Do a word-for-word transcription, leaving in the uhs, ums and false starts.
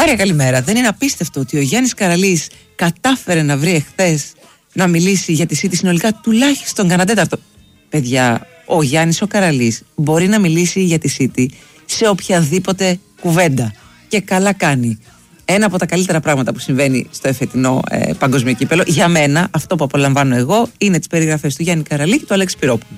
Μάρια, καλημέρα. Δεν είναι απίστευτο ότι ο Γιάννης Καραλής κατάφερε να βρει εχθές να μιλήσει για τη City συνολικά τουλάχιστον κανένα τέταρτο? Παιδιά, ο Γιάννης ο Καραλής μπορεί να μιλήσει για τη City σε οποιαδήποτε κουβέντα. Και καλά κάνει. Ένα από τα καλύτερα πράγματα που συμβαίνει στο εφετινό ε, παγκόσμιο κύπελο, για μένα, αυτό που απολαμβάνω εγώ, είναι τις περιγραφές του Γιάννη Καραλή και του Αλέξη Πυρόπουλου.